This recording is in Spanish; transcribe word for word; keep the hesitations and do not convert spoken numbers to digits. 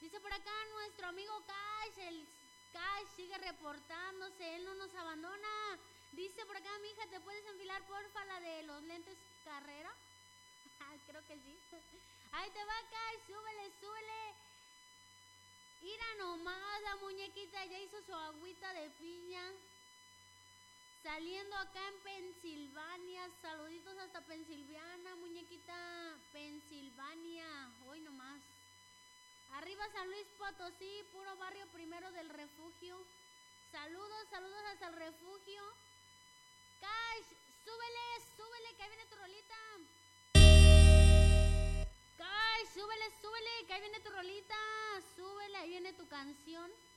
Dice por acá nuestro amigo Cash, el Cash sigue reportándose, él no nos abandona. Dice por acá, mija, ¿te puedes enfilar porfa la de los lentes Carrera? Creo que sí. Ahí te va, Cash, súbele, súbele. Mira nomás, la muñequita ya hizo su agüita de piña. Saliendo acá en Pensilvania, saluditos hasta Pensilvania, muñequita, Pensilvania, hoy nomás. Arriba San Luis Potosí, puro barrio primero del refugio. Saludos, saludos hasta el refugio. Cash, súbele, súbele, que ahí viene tu rolita. Cash, súbele, súbele, que ahí viene tu rolita. Súbele, ahí viene tu canción.